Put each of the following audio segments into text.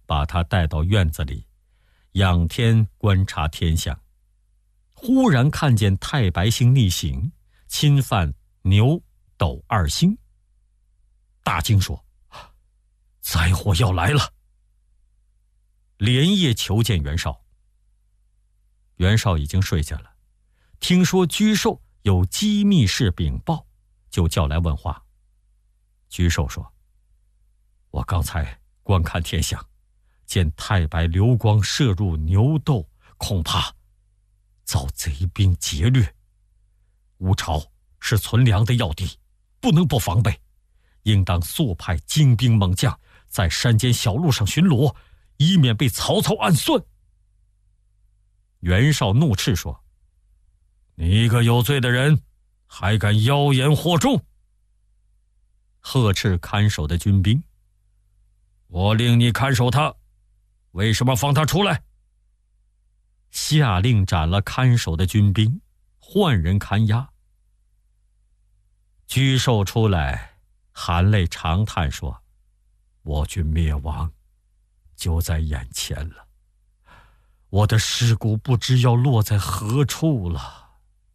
把他带到院子里，仰天观察天象。忽然看见太白星逆行，侵犯牛斗二星。大惊说：灾祸要来了！连夜求见袁绍。袁绍已经睡下了，听说居寿有机密事禀报，就叫来问话。居寿说：我刚才观看天象，见太白流光射入牛斗，恐怕遭贼兵劫掠。乌巢是存粮的要地，不能不防备，应当速派精兵猛将在山间小路上巡逻，以免被曹操暗算。袁绍怒斥说：你一个有罪的人，还敢妖言惑众！呵斥看守的军兵：我令你看守他，为什么放他出来？下令斩了看守的军兵，换人看押。居寿出来，含泪长叹说：我军灭亡就在眼前了，我的尸骨不知要落在何处了。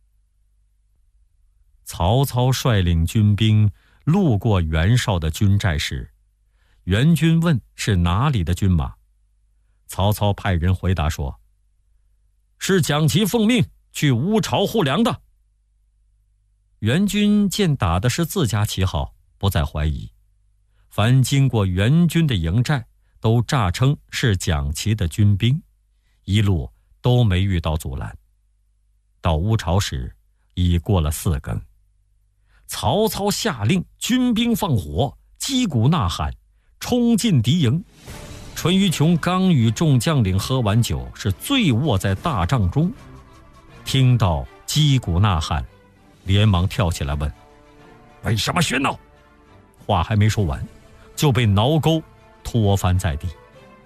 曹操率领军兵路过袁绍的军寨时，袁军问是哪里的军马，曹操派人回答说：是蒋齐奉命去乌巢护粮的。袁军见打的是自家旗号，不再怀疑，凡经过袁军的营寨都诈称是蒋齐的军兵，一路都没遇到阻拦。到乌巢时已过了4更，曹操下令军兵放火，击鼓呐喊，冲进敌营。淳于琼刚与众将领喝完酒，是醉卧在大帐中，听到击鼓呐喊，连忙跳起来问：为什么喧闹？话还没说完，就被挠钩拖翻在地。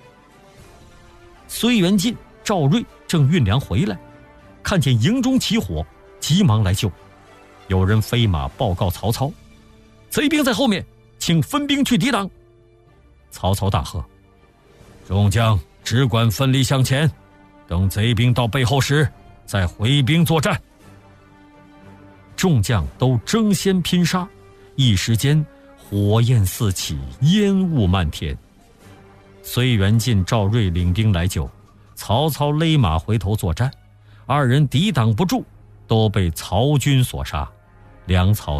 孙元进、赵睿正运粮回来，看见营中起火，急忙来救。有人飞马报告曹操：贼兵在后面，请分兵去抵挡。曹操大喝：众将只管奋力向前，等贼兵到背后时再回兵作战。众将都争先拼杀，一时间火焰四起，烟雾漫天。孙元进、赵睿领兵来救，曹操勒马回头作战，二人抵挡不住，都被曹军所杀，粮草